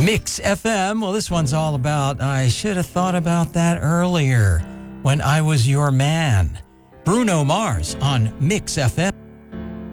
Mix FM. Well, this one's all about, I should have thought about that earlier when I was your man. Bruno Mars on Mix FM.